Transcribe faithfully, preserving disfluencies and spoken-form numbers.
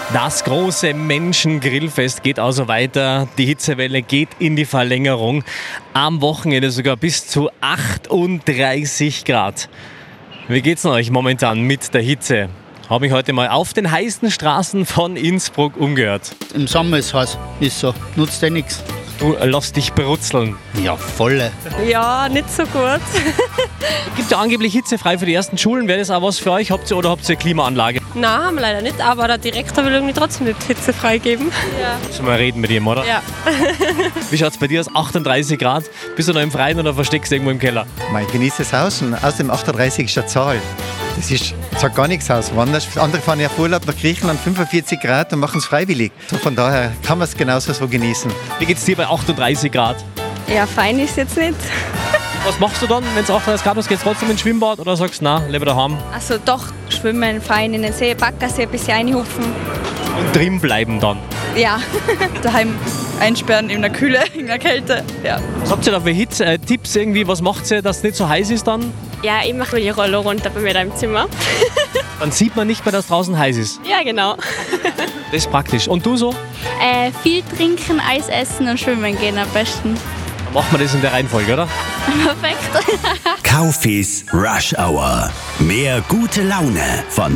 Das große Menschen-Grillfest geht also weiter. Die Hitzewelle geht in die Verlängerung. Am Wochenende sogar bis zu achtunddreißig Grad. Wie geht's denn euch momentan mit der Hitze? Habe ich heute mal auf den heißen Straßen von Innsbruck umgehört. Im Sommer ist es heiß, ist so, nutzt eh nichts. Du lass dich brutzeln. Ja, volle. Ja, nicht so gut. Gibt ja angeblich hitzefrei für die ersten Schulen. Wäre das auch was für euch? Habt ihr oder habt ihr eine Klimaanlage? Nein, haben wir leider nicht, aber der Direktor will irgendwie trotzdem nicht Hitze freigeben. Ja. Müssen wir reden mit ihm, oder? Ja. Wie schaut es bei dir aus? achtunddreißig Grad? Bist du noch im Freien oder versteckst du irgendwo im Keller? Ich genieße es außen. Außerdem achtunddreißig ist eine Zahl. Das ist, sagt gar nichts aus. Woanders, andere fahren ja auf Urlaub nach Griechenland, fünfundvierzig Grad und machen es freiwillig. So von daher kann man es genauso so genießen. Wie geht's dir bei achtunddreißig Grad? Ja, fein ist jetzt nicht. Was machst du dann, wenn es achtunddreißig Grad ist? Gehst du trotzdem ins Schwimmbad oder sagst du, nein, lieber daheim? Also doch, schwimmen, fein in den See, Baggersee, ein bisschen reinhupfen. Und drin bleiben dann. Ja, daheim einsperren in der Kühle, in der Kälte. Ja, Was habt ihr da für Hits, äh, Tipps irgendwie? Was macht ihr, dass es nicht so heiß ist dann? ja ich mache die Rolle runter bei mir da im Zimmer. Dann sieht man nicht mehr, dass draußen heiß ist. Ja, genau. Das ist praktisch. Und du so? Äh, viel trinken, Eis essen und schwimmen gehen am besten. Dann macht man das in der Reihenfolge, oder? Perfekt. Kaufis Rush Hour. Mehr gute Laune von